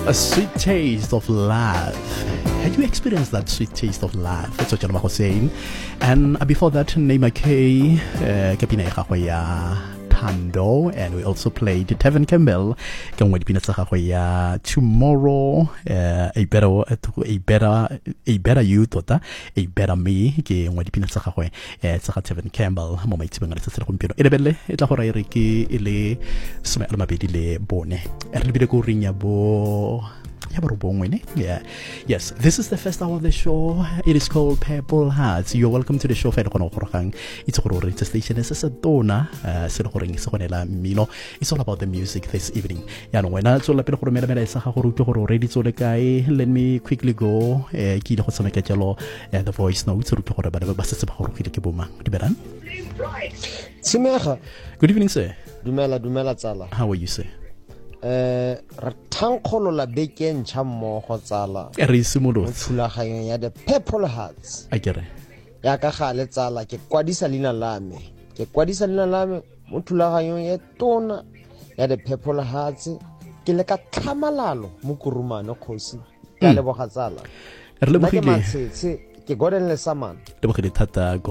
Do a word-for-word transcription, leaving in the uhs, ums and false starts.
A sweet taste of love. Had you experienced that sweet taste of love? That's what you're saying. And before that, Neymar K, Kapina Ekhahoya, Tando, and we also played Tevin Campbell. Tomorrow, uh, a better, a better, a better you, tota, a better me. Ke ngwa dipina tsa gagwe eh tsa Tevin Campbell mo maitsebeng a tsetse gompieno e lebelle e tla go ra ire ke ile some a mabedi le bone e re lebile go rinya bo yeah. Yes, this is the first hour of the show. It is called Purple Hearts. You're welcome to the show. It's a station. It's a dona. It's all about the music this evening. Let me quickly go. The voice notes. Good evening, sir. Dumela dumela tsala. How are you, sir? Eh re thankgolo la bekeng tša mmogo tsala e re simolotse thulaganyong ya the Purple Hearts a kere ya ka gale tsala ke kwadisa leina la me ke kwadisa leina la me mo thulaganyong ya tona ya the Purple Hearts ke le ka tlhamalalo mo kurumane khosi ka leboga tsala re lebogile ke godeng le samana lebogile thata.